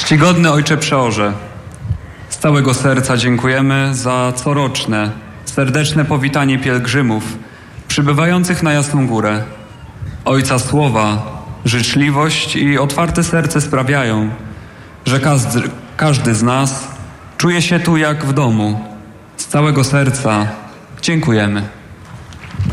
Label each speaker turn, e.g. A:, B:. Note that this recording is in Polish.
A: Czcigodny Ojcze Przeorze, z całego serca dziękujemy za coroczne, serdeczne powitanie pielgrzymów przybywających na Jasną Górę. Ojca Słowa, życzliwość i otwarte serce sprawiają, że każdy z nas czuje się tu jak w domu. Z całego serca dziękujemy.